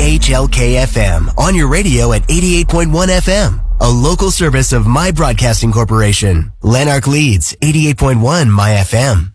KHLK-FM on your radio at 88.1 FM. A local service of My Broadcasting Corporation. Lanark Leeds, 88.1 My FM.